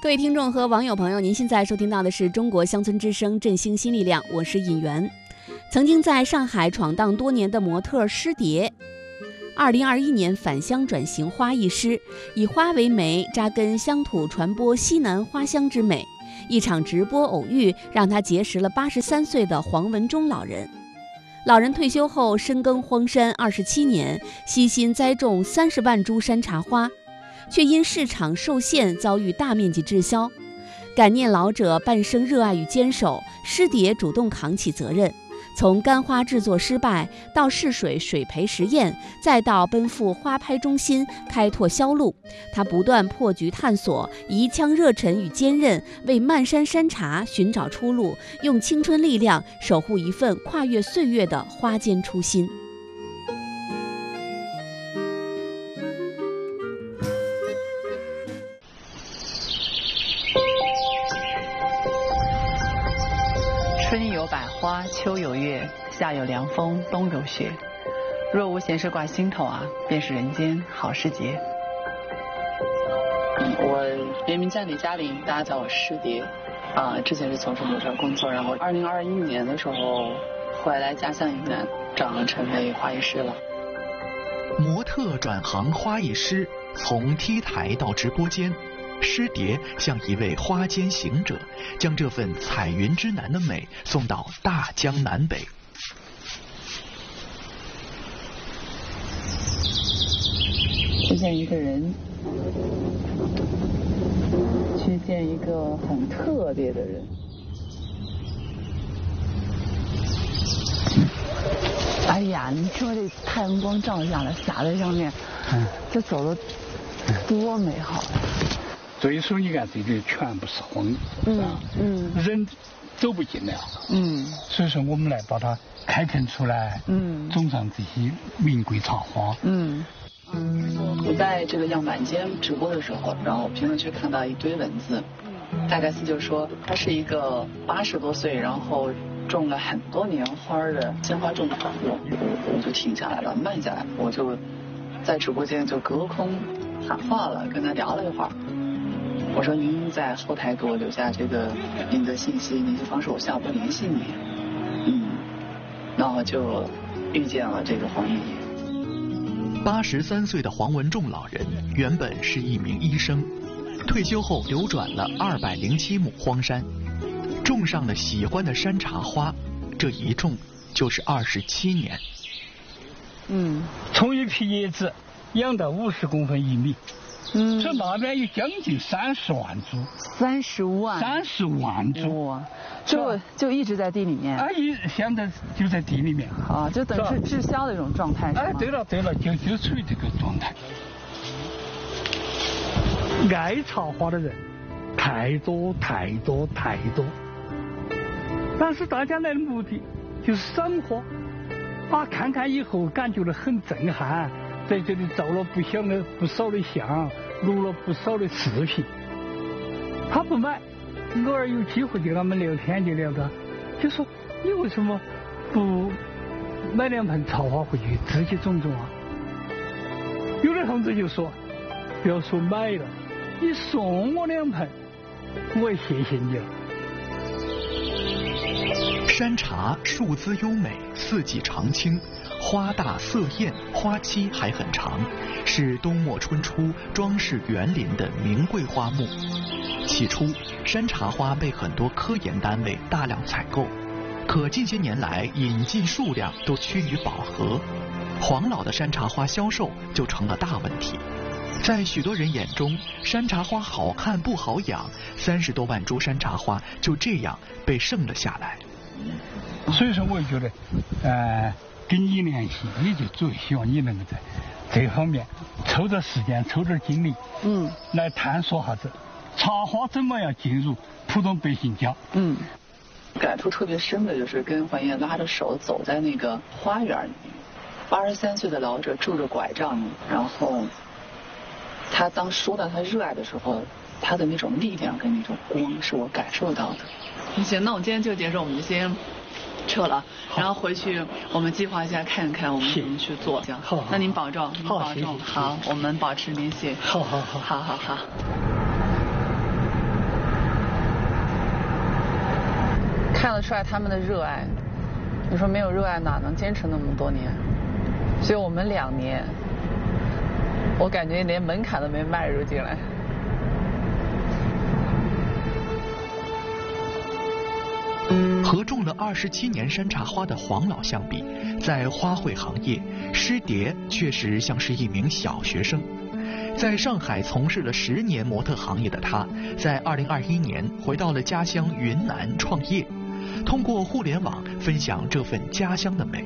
各位听众和网友朋友，您现在收听到的是中国乡村之声振兴新力量，我是尹媛。曾经在上海闯荡多年的模特施蝶，2021年返乡转型花艺师，以花为媒，扎根乡土，传播西南花乡之美。一场直播偶遇，让他结识了83岁的黄文忠老人。老人退休后深耕荒山27年，悉心栽种30万株山茶花，却因市场受限遭遇大面积滞销。感念老者半生热爱与坚守，施蝶主动扛起责任，从干花制作失败到试水水培实验，再到奔赴花拍中心开拓销路，他不断破局探索，以一腔热忱与坚韧为漫山山茶寻找出路，用青春力量守护一份跨越岁月的花间初心。 春有百花，秋有月，夏有凉风，冬有雪。若无闲事挂心头啊，便是人间好时节。我原名叫李嘉玲，大家叫我施蝶。之前是从事模特工作，然后2021年的时候回来家乡云南，成为花艺师了。 模特转行花艺师，从 T 台到直播间。施蝶像一位花间行者，将这份彩云之南的美送到大江南北。 遇见一个人，去见一个很特别的人。哎呀，你说这太阳光照下来，洒在上面，这走的多美好呀！ 所以说，你看这里全部是荒地，人走不进来，所以说我们来把它开垦出来，种上这些名贵茶花， 我在这个样板间直播的时候，然后评论区看到一堆文字，大概就说他是一个80多岁，然后种了很多年花的鲜花种植户，我就停下来了，慢下来，我就在直播间就隔空喊话了，跟他聊了一会儿。我说您在后台给我留下这个您的信息、联系方式，我下午联系你。然后就遇见了这个黄爷爷。 83岁的黄文仲老人原本是一名医生，退休后流转了207亩荒山，种上了喜欢的山茶花，这一种就是27年。 从一批叶子养到50公分1米。这那边有将近30万株，30万株， 哇，就一直在地里面。 现在就在地里面。 就等是滞销的一种状态。 对了，就处于这个状态。爱茶花的人太多，但是大家来的目的就是赏花，看看以后感觉到很震撼。在这里照了不少的相，录了不少的视频。他不买，偶尔有机会就跟他们聊天，就聊到，就说你为什么不买2盆茶花回去自己种啊？有的同志就说，不要说买了，你送我2盆，我也谢谢你了。 山茶树姿优美，四季常青，花大色艳，花期还很长，是冬末春初装饰园林的名贵花木。起初，山茶花被很多科研单位大量采购，可近些年来引进数量都趋于饱和，黄老的山茶花销售就成了大问题。在许多人眼中，山茶花好看不好养，30多万株山茶花就这样被剩了下来。 所以说，我觉得，跟你联系，也就主要希望你能够在这方面抽点时间、抽点精力，来探索下子茶花怎么样进入普通百姓家。 感触特别深的就是跟黄爷爷拉着手走在那个花园里面，83岁的老者拄着拐杖，然后他当说到他热爱的时候，他的那种力量跟那种光是我感受到的。行，那我们今天就结束，我们就先撤了，然后回去我们计划一下，看一看我们怎么去做。行，好，那您保重，您保重。好，我们保持联系。好。 看得出来他们的热爱。你说没有热爱哪能坚持那么多年？所以我们2年，我感觉连门槛都没迈入进来。 和种了27年山茶花的黄老相比，在花卉行业，施蝶确实像是一名小学生。在上海从事了10年模特行业的他，在2021年回到了家乡云南创业，通过互联网分享这份家乡的美。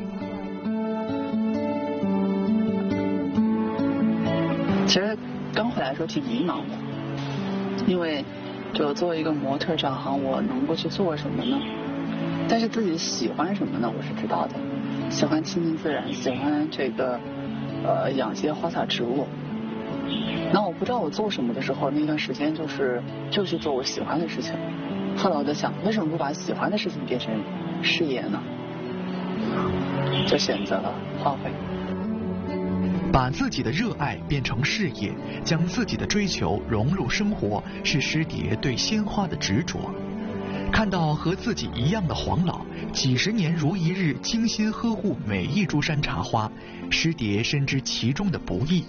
其实刚回来的时候挺迷茫的，因为就作为一个模特这行，我能够去做什么呢？但是自己喜欢什么呢？我是知道的，喜欢亲近自然，喜欢这个养些花草植物。那我不知道我做什么的时候，那段时间就去做我喜欢的事情。后来我在想，为什么不把喜欢的事情变成事业呢？就选择了花卉。 把自己的热爱变成事业，将自己的追求融入生活，是施蝶对鲜花的执着。看到和自己一样的黄老，几十年如一日精心呵护每一株山茶花，施蝶深知其中的不易。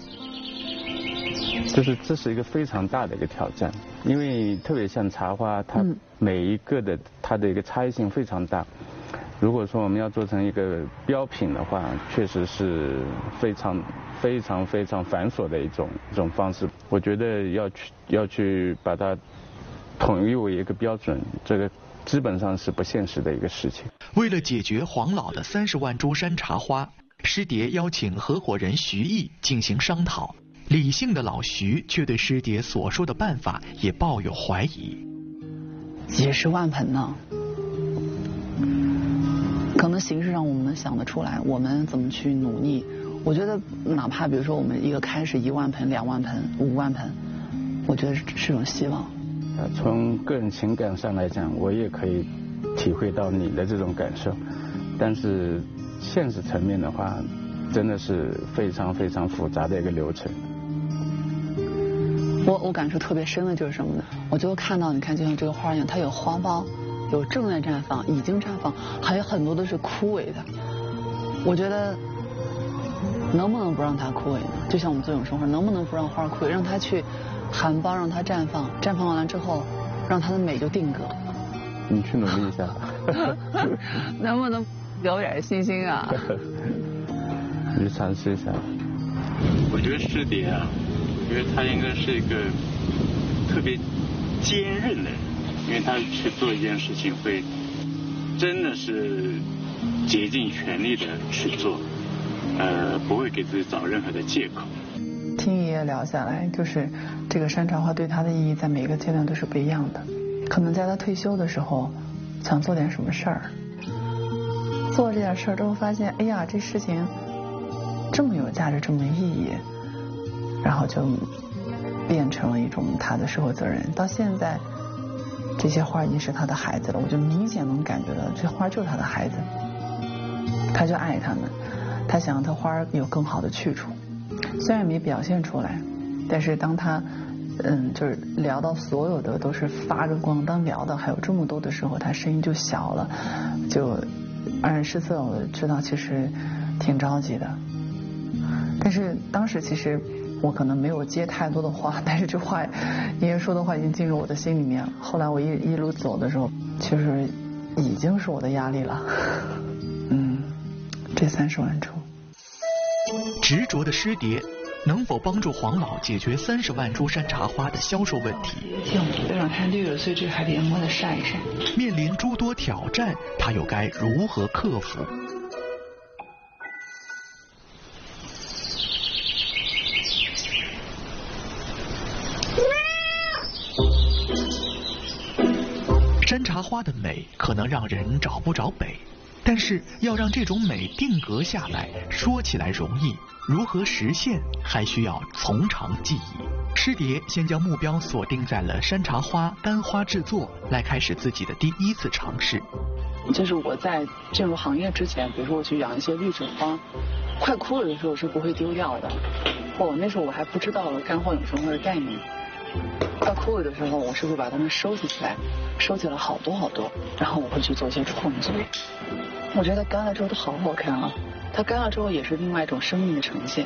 这是一个非常大的一个挑战，因为特别像茶花，它每一个的它的一个差异性非常大。如果说我们要做成一个标品的话，确实是非常繁琐的一种方式。我觉得要去把它统一为一个标准，这个基本上是不现实的一个事情。 为了解决黄老的30万株山茶花，施蝶邀请合伙人徐毅进行商讨。理性的老徐却对施蝶所说的办法也抱有怀疑。 几十万盆呢，可能形式上我们能想得出来，我们怎么去努力？我觉得哪怕比如说我们一个开始1万盆、2万盆、5万盆，我觉得是种希望。 从个人情感上来讲，我也可以体会到你的这种感受，但是现实层面的话，真的是非常复杂的一个流程。 我感受特别深的就是什么呢？我就看到，你看就像这个花一样，它有花苞，有正在绽放，已经绽放，还有很多都是枯萎的。我觉得能不能不让它枯萎呢？就像我们做永生花，能不能不让花枯萎，让它去含苞，让它绽放，绽放完了之后，让它的美就定格。 你去努力一下。 能不能有点信心啊？ 你尝试一下。 我觉得施蝶啊，我觉得他应该是一个特别坚韧的人，因为他去做一件事情会真的是竭尽全力的去做，不会给自己找任何的借口。 听爷爷聊下来，就是这个山茶花对他的意义在每个阶段都是不一样的。可能在他退休的时候想做点什么事儿，做这点事儿之后发现，哎呀，这事情这么有价值，这么有意义，然后就变成了一种他的社会责任。到现在这些花已经是他的孩子了，我就明显能感觉到这花就是他的孩子，他就爱他们，他想让他花有更好的去处。虽然没表现出来，但是当他就是聊到所有的都是发着光，当聊到还有这么多的时候，他声音就小了，就黯然失色。我知道其实挺着急的，但是当时其实我可能没有接太多的话，但是这话爷爷说的话已经进入我的心里面了。后来我一路走的时候，其实已经是我的压力了。这30万株。 执着的施蝶能否帮助黄老解决30万株山茶花的销售问题？ 要让它绿了，所以这还得阳光再晒一晒。 面临诸多挑战，他又该如何克服？山茶花的美可能让人找不着北，但是要让这种美定格下来，说起来容易，如何实现还需要从长计议。施蝶先将目标锁定在了山茶花干花制作，来开始自己的第一次尝试。 就是我在进入行业之前，比如说我去养一些绿植花，快枯了的时候是不会丢掉的。那时候我还不知道干花永生花的概念。 到枯萎的时候，我是会把它们收集起来，收集了好多好多，然后我会去做一些创作。我觉得干了之后都好好看啊，它干了之后也是另外一种生命的呈现。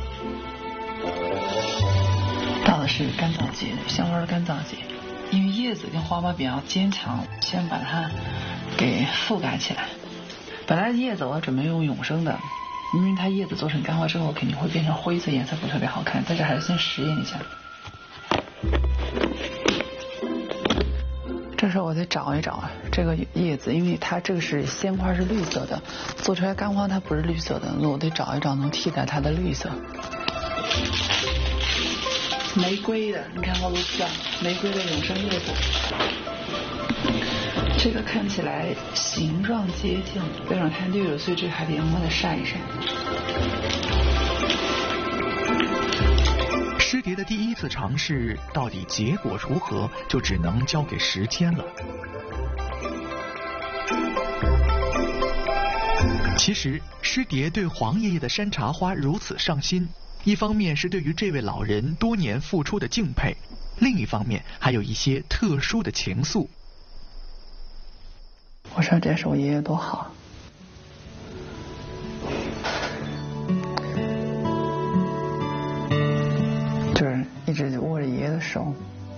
到的是干燥节，香花的干燥节，因为叶子跟花苞比较坚强，先把它给覆盖起来。本来叶子我准备用永生的，因为它叶子做成干花之后肯定会变成灰色，颜色不特别好看，但是还是先实验一下。这时候我得找一找这个叶子，因为它这个是鲜花是绿色的，做出来干花它不是绿色的，那我得找一找能替代它的绿色。玫瑰的，你看好多像玫瑰的永生叶子，这个看起来形状接近，有点太绿了，所以这个还得阳光再晒一晒。 湿蝶的第一次尝试到底结果如何，就只能交给时间了。其实湿蝶对黄爷爷的山茶花如此上心，一方面是对于这位老人多年付出的敬佩，另一方面还有一些特殊的情愫。 我说这是我爷爷多好，就是一直握着爷爷的手，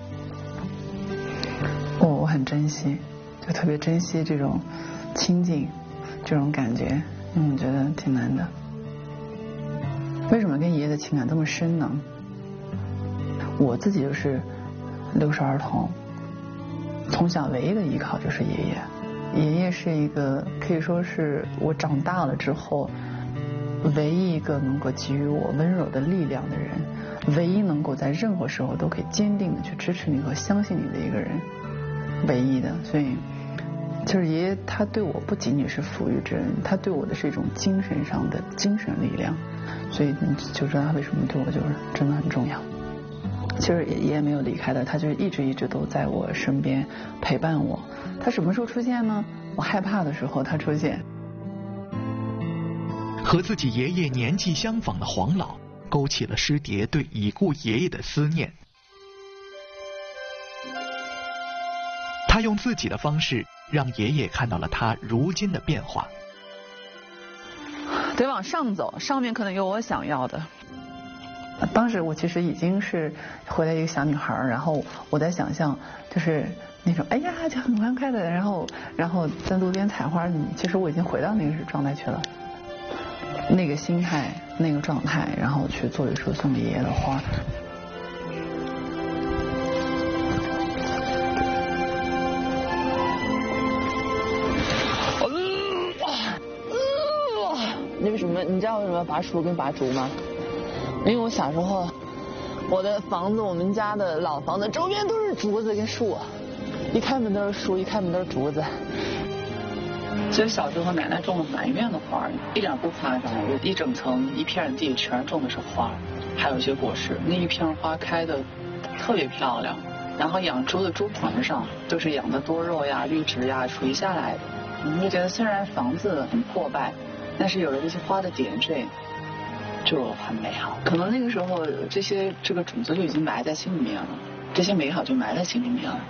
我很珍惜，就特别珍惜这种亲近，这种感觉，我觉得挺难的。为什么跟爷爷的情感这么深呢？我自己就是留守儿童，从小唯一的依靠就是爷爷。爷爷是一个可以说是我长大了之后唯一一个能够给予我温柔的力量的人，唯一能够在任何时候都可以坚定的去支持你和相信你的一个人，唯一的。所以就是爷爷他对我不仅仅是抚育之恩，他对我的是一种精神上的精神力量，所以你就知道他为什么对我就是真的很重要。其实爷爷没有离开的，他就是一直都在我身边陪伴我。他什么时候出现呢？我害怕的时候他出现。 和自己爷爷年纪相仿的黄老，勾起了湿蝶对已故爷爷的思念。他用自己的方式让爷爷看到了他如今的变化。 得往上走，上面可能有我想要的。当时我其实已经是回来一个小女孩，然后我在想象就是那种哎呀就很欢快的，然后在路边采花，其实我已经回到那个状态去了，那个心态那个状态，然后去做一束送给爷爷的花。你为什么？你知道为什么要拔树跟拔竹吗？因为我小时候，我的房子，我们家的老房子周边都是竹子跟树，一开门都是树，一开门都是竹子。其实小时候奶奶种了满院的花，一点不夸张，一整层一片地全种的是花，还有一些果实，那一片花开的特别漂亮。然后养猪的猪棚上都是养的多肉呀、绿植呀垂下来的，你会觉得虽然房子很破败，但是有了这些花的点缀就很美好。可能那个时候这个种子就已经埋在心里面了，这些美好就埋在心里面了。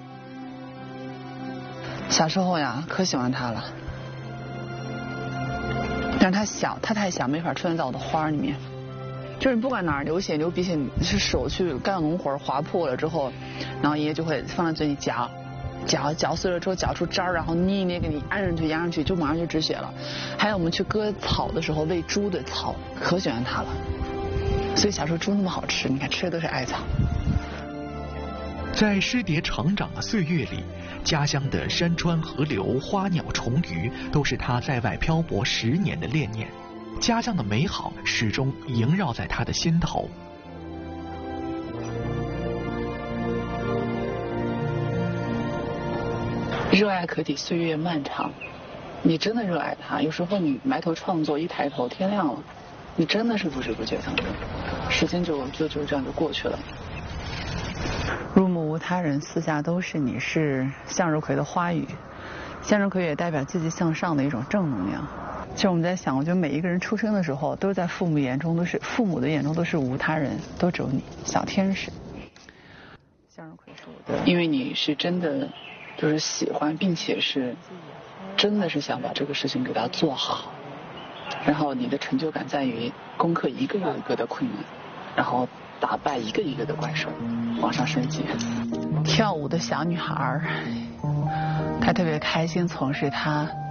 小时候呀可喜欢它了，但是它小，它太小，没法出现在我的花里面。就是你不管哪儿流血流鼻血，你是手去干农活划破了之后，然后爷爷就会放在嘴里嚼碎了之后嚼出渣儿，然后捏一捏给你按上去压上去，就马上就止血了。还有我们去割草的时候喂猪的草，可喜欢它了。所以小时候猪那么好吃，你看吃的都是艾草。 在湿蝶成长的岁月里，家乡的山川河流、花鸟虫鱼都是他在外漂泊10年的恋念，家乡的美好始终萦绕在他的心头。 热爱可抵岁月漫长，你真的热爱它，有时候你埋头创作，一抬头天亮了，你真的是不知不觉当中，时间就这样就过去了。入目无他人，四下都是你，是向日葵的花语。向日葵也代表积极向上的一种正能量。其实我们在想，我觉得每一个人出生的时候，都是在父母的眼中都是无他人，都只有你，小天使。 向日葵是我的，因为你是真的就是喜欢，并且是真的是想把这个事情给它做好，然后你的成就感在于攻克一个又一个的困难，然后打败一个一个的怪兽，往上升级。跳舞的小女孩，她特别开心从事她